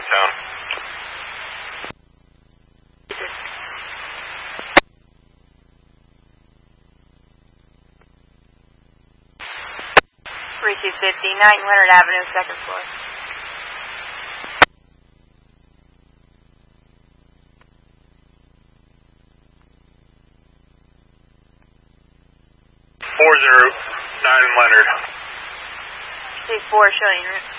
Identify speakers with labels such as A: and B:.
A: downtown.
B: Leonard Avenue, second floor.
A: Leonard.
B: C4 showing